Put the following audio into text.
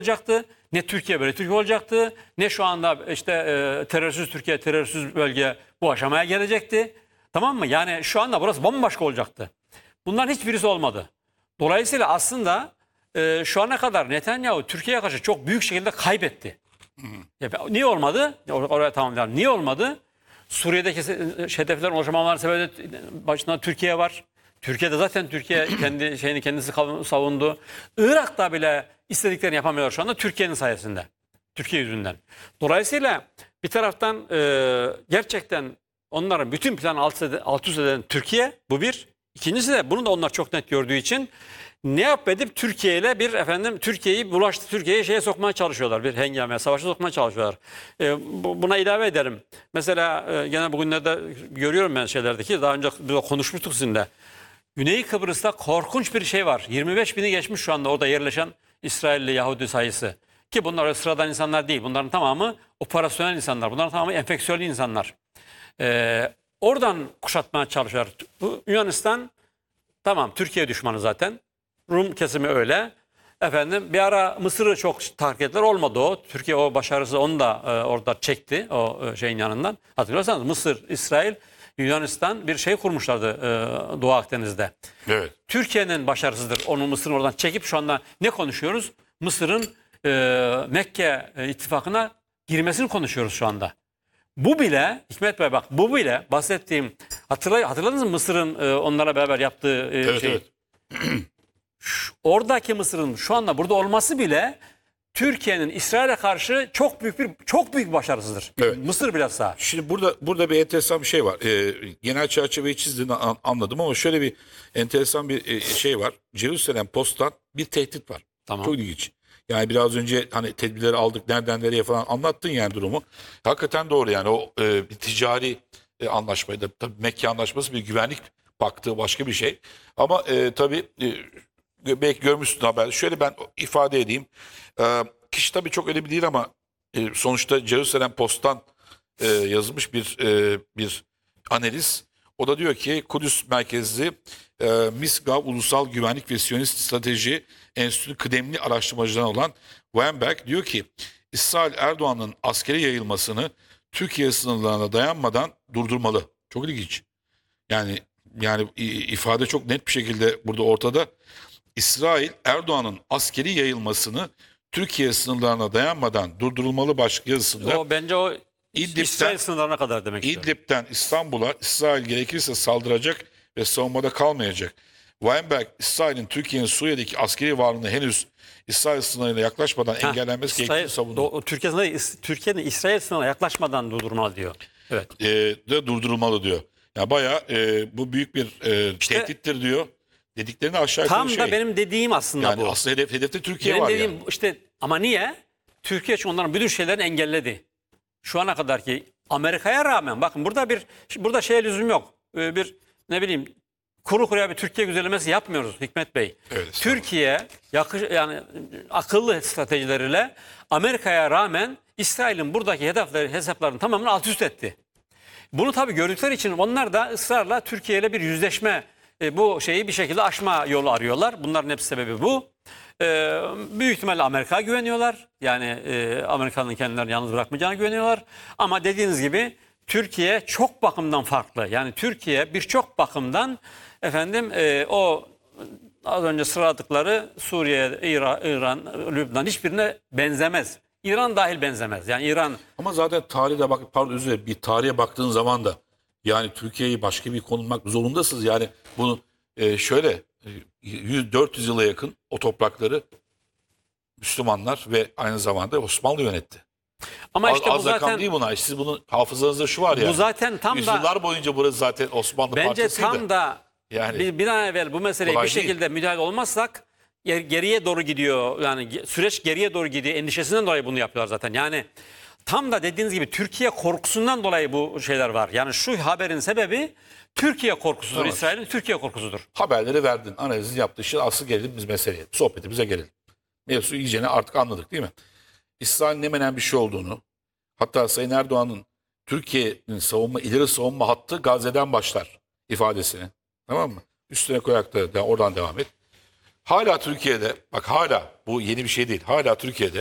olacaktı, ne Türkiye böyle Türkiye olacaktı, ne şu anda işte terörsüz Türkiye, terörsüz bölge bu aşamaya gelecekti. Tamam mı? Yani şu anda burası bambaşka olacaktı. Bunların hiçbirisi olmadı. Dolayısıyla aslında şu ana kadar Netanyahu Türkiye'ye karşı çok büyük şekilde kaybetti. Niye olmadı? Oraya tamamlayalım. Niye olmadı? Suriye'deki hedeflerin oluşamamanın sebebi başında Türkiye var. Türkiye'de zaten Türkiye kendi şeyini kendisi savundu. Irak'ta bile istediklerini yapamıyorlar şu anda Türkiye'nin sayesinde. Türkiye yüzünden. Dolayısıyla bir taraftan gerçekten onların bütün planı alt üst eden Türkiye, bu bir. İkincisi de bunu da onlar çok net gördüğü için ne yap edip Türkiye ile Türkiye'yi Türkiye'yi şeye sokmaya çalışıyorlar. Bir hengameye, savaşa sokmaya çalışıyorlar. Buna ilave edelim. Mesela gene bugünlerde görüyorum ben şeylerdeki, daha önce konuşmuştuk sizinle. Güney Kıbrıs'ta korkunç bir şey var. 25 bini geçmiş şu anda orada yerleşen İsrailli Yahudi sayısı. Ki bunlar sıradan insanlar değil. Bunların tamamı operasyonel insanlar. Bunların tamamı enfeksiyonlu insanlar. Oradan kuşatmaya çalışıyorlar. Bu Yunanistan tamam, Türkiye düşmanı zaten. Rum kesimi öyle. Bir ara Mısır'ı çok takip ettiler. Olmadı o. Türkiye o başarısı onu da orada çekti o şeyin yanından. Hatırlıyorsanız Mısır, İsrail, Yunanistan bir şey kurmuşlardı Doğu Akdeniz'de. Evet. Türkiye'nin başarısıdır. Onu Mısır'ın oradan çekip şu anda ne konuşuyoruz? Mısır'ın Mekke ittifakına girmesini konuşuyoruz şu anda. Bu bile Hikmet Bey, bak bu bile bahsettiğim, hatırladınız mı Mısır'ın onlarla beraber yaptığı Evet, şey? evet. Oradaki Mısır'ın şu anda burada olması bile Türkiye'nin İsrail'e karşı çok büyük başarısıdır. Evet. Mısır bilhassa. Şimdi burada bir enteresan bir şey var. Genel çerçeveyi çizdiğini anladım ama şöyle bir enteresan bir şey var. Jerusalem Post'tan bir tehdit var. Tamam. Çok ilginç. Yani biraz önce hani tedbirleri aldık nereden nereye falan anlattın yani durumu. Hakikaten doğru yani o bir ticari anlaşmaydı. Tabii Mekke anlaşması bir güvenlik paktı, başka bir şey. Ama tabii belki görmüşsün haber. Şöyle ben ifade edeyim. Kişi tabii çok önemli değil ama sonuçta Jerusalem Post'tan yazılmış bir analiz. O da diyor ki Kudüs merkezli MİSGAV Ulusal Güvenlik ve Siyonist Strateji Enstitüsü kıdemli araştırmacıdan olan Weinberg diyor ki İsrail Erdoğan'ın askeri yayılmasını Türkiye sınırlarına dayanmadan durdurmalı. Çok ilginç. Yani ifade çok net bir şekilde burada ortada. İsrail Erdoğan'ın askeri yayılmasını Türkiye sınırlarına dayanmadan durdurulmalı başlık yazısında Bence o İsrail sınırlarına kadar demek istiyor. İdlib'den İstanbul'a İsrail gerekirse saldıracak ve savunmada kalmayacak. Weinberg, İsrail'in Türkiye'nin Suriye'deki askeri varlığını henüz İsrail sınırına yaklaşmadan engellenmesi gerektiğini savunuyor. Türkiye'nin İsrail sınırına yaklaşmadan durdurmalı diyor. Evet. De durdurulmalı diyor. Yani bayağı bu büyük bir tehdittir diyor. Dediklerini aşağı yukarı Tam da benim dediğim aslında yani bu. aslında hedefte Türkiye Benim var dediğim yani. işte, ama niye? Türkiye çünkü onların bütün şeylerini engelledi. Şu ana kadar ki Amerika'ya rağmen, bakın burada şeye lüzum yok. Ne bileyim kuru kuruya bir Türkiye güzellemesi yapmıyoruz Hikmet Bey. Evet, Türkiye yani akıllı stratejileriyle Amerika'ya rağmen İsrail'in buradaki hesaplarını tamamen alt üst etti. Bunu tabii gördükleri için onlar da ısrarla Türkiye ile bir yüzleşme, bu şeyi bir şekilde aşma yolu arıyorlar. Bunların hepsi sebebi bu. Büyük ihtimalle Amerika'ya güveniyorlar. Yani Amerika'nın kendilerini yalnız bırakmayacağına güveniyorlar. Ama dediğiniz gibi Türkiye çok bakımdan farklı. Yani Türkiye birçok bakımdan o az önce sıraladıkları Suriye, İran, Lübnan hiçbirine benzemez. İran dahil benzemez. Yani İran... Ama zaten tarihe bir tarihe baktığın zaman da yani Türkiye'yi başka bir konulmak zorundasınız. Yani bunu şöyle 400 yıla yakın o toprakları Müslümanlar ve aynı zamanda Osmanlı yönetti. Ama işte bu az rakam zaten değil bunlar. Siz bunun hafızanızda şu var ya. Bu zaten tam da yüzyıllar boyunca burası zaten Osmanlı bence parçasıydı. tam da yani bir an evvel bu meseleye bir şekilde müdahale olmazsak geriye doğru gidiyor. Yani süreç geriye doğru gidiyor. Endişesinden dolayı bunu yapıyorlar zaten. Yani tam da dediğiniz gibi Türkiye korkusundan dolayı bu şeyler var. Yani şu haberin sebebi Türkiye korkusudur. Evet. İsrail'in Türkiye korkusudur. haberleri verdin. Analizini yaptın. Şimdi asıl gelelim biz meseleye. Sohbetimize gelelim. Mevzu iyicene artık anladık değil mi? İsrail'in hemen bir şey olduğunu, hatta Sayın Erdoğan'ın Türkiye'nin ileri savunma hattı Gazze'den başlar ifadesini. Tamam mı? Üstüne koyarak da oradan devam et. hala Türkiye'de, bak hala bu yeni bir şey değil. Hala Türkiye'de